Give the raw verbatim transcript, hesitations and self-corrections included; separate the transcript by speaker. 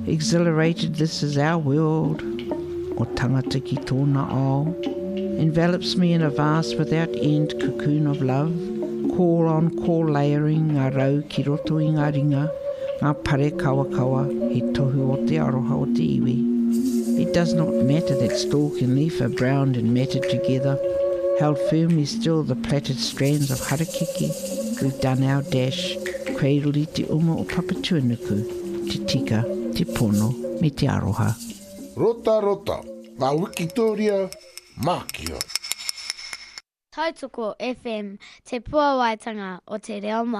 Speaker 1: Exhilarated, this is our world, o tangata ki tōna ao, envelops me in a vast without end cocoon of love, call on call layering ngā rau ki roto i ngā ringa, ngā pare kawa kawa, he tohu o te aroha o te iwi. It does not matter that stalk and leaf are browned and matted together, held firmly still the plaited strands of harakeke. We've done our dash, cradled i te uma o Papatuanuku, te tika, te pono, me te aroha.
Speaker 2: Rota rota, ngā Wikitoria, mākia.
Speaker 3: Tautoko F M, te puawaitanga o te reo mai.